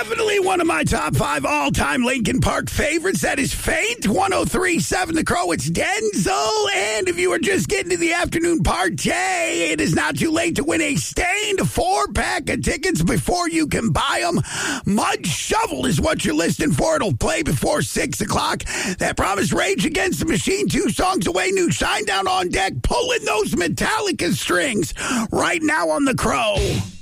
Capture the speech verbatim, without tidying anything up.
Definitely one of my top five all-time Linkin Park favorites. That is Faint, one oh three point seven The Crow. It's Denzel. And if you are just getting to the afternoon party, it is not too late to win a Stained four-pack of tickets before you can buy them. Mud Shovel is what you're listening for. It'll play before six o'clock. That promised Rage Against the Machine, two songs away. New Shinedown on deck, pulling those Metallica strings right now on The Crow.